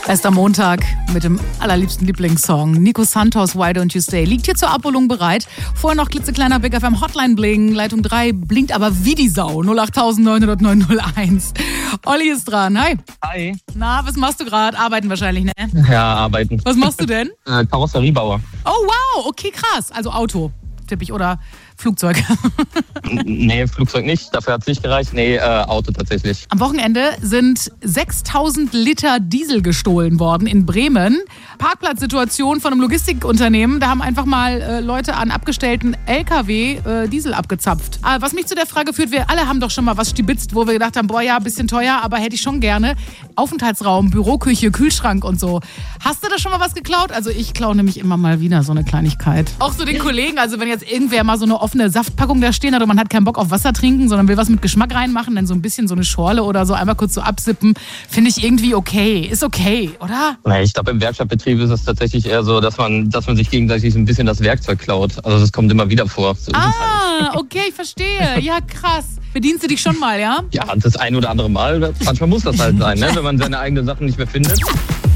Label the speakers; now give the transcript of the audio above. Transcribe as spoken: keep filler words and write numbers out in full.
Speaker 1: Erst am Montag mit dem allerliebsten Lieblingssong. Nico Santos, Why Don't You Stay, liegt hier zur Abholung bereit. Vorher noch klitzekleiner Big F M Hotline bling. Leitung drei blinkt aber wie die Sau. null acht neun null neun null eins. Olli ist dran. Hi.
Speaker 2: Hi.
Speaker 1: Na, was machst du gerade? Arbeiten wahrscheinlich, ne?
Speaker 2: Ja, arbeiten.
Speaker 1: Was machst du denn?
Speaker 2: äh, Karosseriebauer.
Speaker 1: Oh, wow. Okay, krass. Also Auto, tippe ich, oder Flugzeug.
Speaker 2: Nee, Flugzeug nicht. Dafür hat es nicht gereicht. Nee, äh, Auto tatsächlich.
Speaker 1: Am Wochenende sind sechstausend Liter Diesel gestohlen worden in Bremen. Parkplatzsituation von einem Logistikunternehmen. Da haben einfach mal äh, Leute an abgestellten L K W äh, Diesel abgezapft. Äh, was mich zu der Frage führt, wir alle haben doch schon mal was stibitzt, wo wir gedacht haben, boah ja, bisschen teuer, aber hätte ich schon gerne. Aufenthaltsraum, Büroküche, Kühlschrank und so. Hast du da schon mal was geklaut? Also ich klaue nämlich immer mal wieder so eine Kleinigkeit. Auch so den Kollegen, also wenn jetzt irgendwer mal so eine offene Saftpackung da stehen hat und man hat keinen Bock auf Wasser trinken, sondern will was mit Geschmack reinmachen, dann so ein bisschen so eine Schorle oder so einmal kurz so absippen, finde ich irgendwie okay. Ist okay, oder?
Speaker 2: Nee, ich glaube, im Werkstattbetrieb ist es tatsächlich eher so, dass man, dass man sich gegenseitig so ein bisschen das Werkzeug klaut. Also das kommt immer wieder vor. So
Speaker 1: ah, halt. Okay, ich verstehe. Ja, krass. Bedienst du dich schon mal, ja?
Speaker 2: Ja, das ein oder andere Mal. Manchmal muss das halt sein, ne? Wenn man seine eigenen Sachen nicht mehr findet.